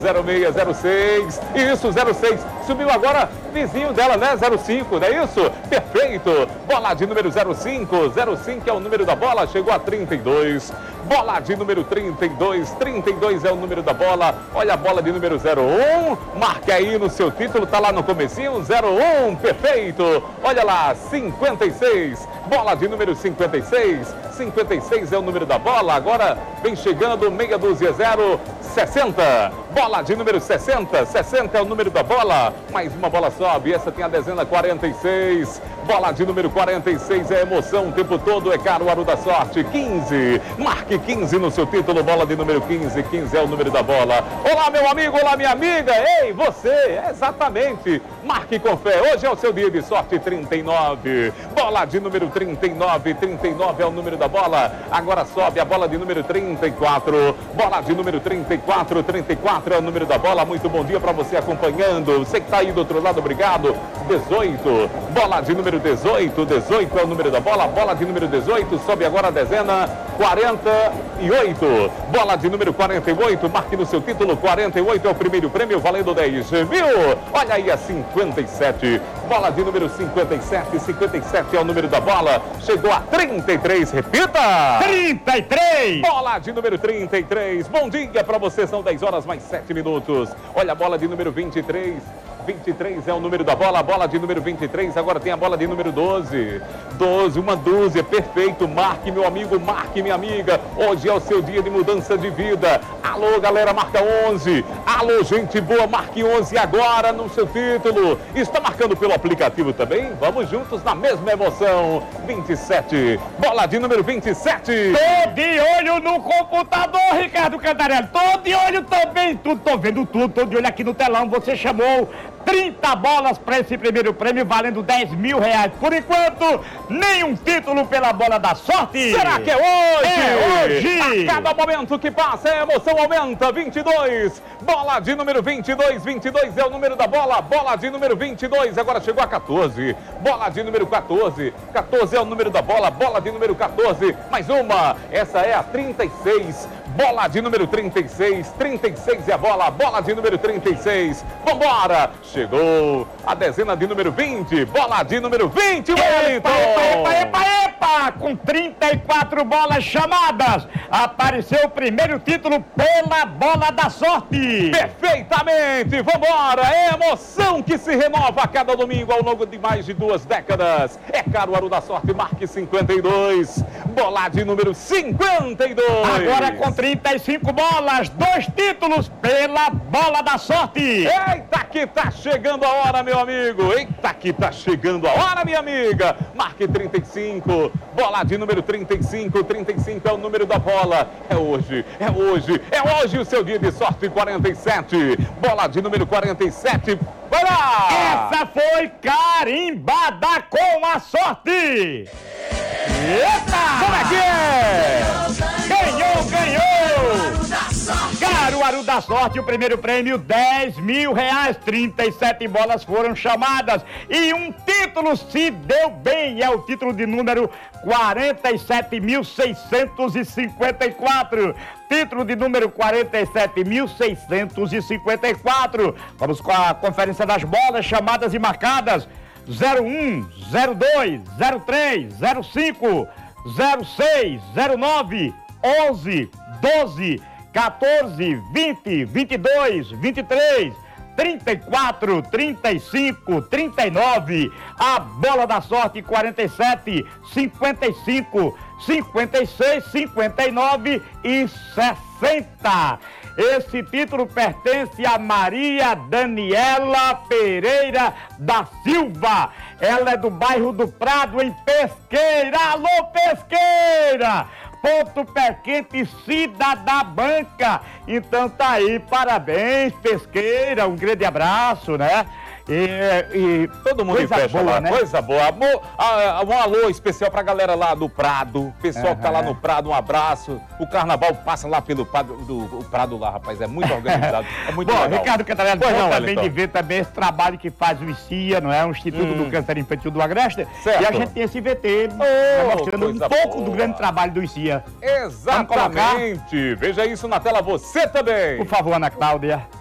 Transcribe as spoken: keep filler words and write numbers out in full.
zero seis zero seis, isso, zero seis, subiu agora, vizinho dela, né, zero cinco, não é isso? Perfeito, bola de número zero cinco, zero cinco é o número da bola, chegou a trinta e dois, bola de número trinta e dois, trinta e dois é o número da bola, olha a bola de número zero um, marca aí no seu título, tá lá no comecinho, zero um, perfeito, olha lá, cinquenta e seis, bola de número cinquenta e seis, cinquenta e seis é o número da bola, agora vem chegando meia dúzia, zero, sessenta, bola de número sessenta, sessenta é o número da bola, mais uma bola sobe, essa tem a dezena quarenta e seis, bola de número quarenta e seis é emoção o tempo todo, é Caruaru da Sorte, quinze, marque quinze no seu título, bola de número quinze, quinze é o número da bola, olá meu amigo, olá minha amiga, ei você, exatamente, marque com fé, hoje é o seu dia de sorte, trinta e nove, bola de número trinta e nove, trinta e nove é o número da bola, agora sobe a bola de número trinta e quatro, bola de número trinta e quatro, trinta e quatro é o número da bola, muito bom dia para você acompanhando, você que está aí do outro lado, obrigado, dezoito, bola de número dezoito, dezoito é o número da bola, bola de número dezoito, sobe agora a dezena, quarenta e oito, bola de número quarenta e oito, marque no seu título, quarenta e oito é o primeiro prêmio, valendo dez mil, olha aí a cinquenta e sete, bola de número cinquenta e sete, cinquenta e sete é o número da bola, chegou a trinta e três, repita! trinta e três! Bola de número trinta e três, bom dia para você, são dez horas mais sete minutos, olha a bola de número vinte e três, vinte e três é o número da bola, a bola de número vinte e três, agora tem a bola de número doze, doze, uma dúzia, perfeito, marque meu amigo, marque minha amiga, hoje é o seu dia de mudança de vida, alô galera, marca onze, alô gente boa, marque onze agora no seu título, está marcando pelo aplicativo também, vamos juntos na mesma emoção, vinte e sete, bola de número vinte e sete. Tô de olho no computador, Ricardo Cantarelli, tô de olho também, tudo, tô vendo tudo, tô de olho aqui no telão, você chamou trinta bolas para esse primeiro prêmio, valendo dez mil reais. Por enquanto, nenhum título pela bola da sorte. Será que é hoje? É hoje. A cada momento que passa, a emoção aumenta. vinte e dois, bola de número vinte e dois, vinte e dois é o número da bola, bola de número vinte e dois, agora chegou a quatorze, bola de número quatorze, quatorze é o número da bola, bola de número quatorze, mais uma, essa é a trinta e seis, bola de número trinta e seis, trinta e seis é a bola, bola de número trinta e seis, vambora! Chegou a dezena de número vinte, bola de número vinte, Wellington! Epa, epa, epa, epa! Com trinta e quatro bolas chamadas, apareceu o primeiro título pela bola da sorte! Perfeitamente! Vambora! É emoção que se renova a cada domingo ao longo de mais de duas décadas. É Caruaru da Sorte, marque cinquenta e dois, bola de número cinquenta e dois. Agora com trinta e cinco bolas, dois títulos pela bola da sorte! Eita que tá chegando a hora, meu amigo! Eita que tá chegando a hora, minha amiga! Marque trinta e cinco, bola de número trinta e cinco, trinta e cinco é o número da bola. É hoje, é hoje, é hoje o seu dia de sorte, quarenta e sete, bola de número quarenta e sete, vai lá! Essa foi carimbada com a sorte! Eita! Como é que é? Ganhou, ganhou! Caruaru da Sorte, o primeiro prêmio, dez mil reais, trinta e sete bolas foram chamadas e um título se deu bem, é o título de número quarenta e sete mil seiscentos e cinquenta e quatro, título de número quarenta e sete mil seiscentos e cinquenta e quatro, vamos com a conferência das bolas chamadas e marcadas, zero um, zero dois, zero três, zero cinco, zero seis, zero nove, onze, doze, quatorze, vinte, vinte e dois, vinte e três, trinta e quatro, trinta e cinco, trinta e nove, a bola da sorte quarenta e sete, cinquenta e cinco, cinquenta e seis, cinquenta e nove e sessenta. Esse título pertence a Maria Daniela Pereira da Silva. Ela é do bairro do Prado, em Pesqueira. Alô, Pesqueira! Ponto Pé Quente, Cida da Banca. Então tá aí, parabéns, Pesqueira, um grande abraço, né? E, e todo mundo coisa fecha boa, lá, né? coisa boa. Amor, ah, um alô especial pra galera lá do Prado, pessoal Uhum. que tá lá no Prado, um abraço. O carnaval passa lá pelo Prado, do, o Prado lá, rapaz, é muito organizado, é muito Bom, legal. Ricardo Cantarelli, Pois bom não, também Wellington. de ver também esse trabalho que faz o I C I A, não é? O Instituto Hum. do Câncer Infantil do Agreste. Certo. E a gente tem esse V T Oh, mostrando um coisa pouco boa. do grande trabalho do I C I A. Exatamente. Veja isso na tela você também. Por favor, Ana Cláudia.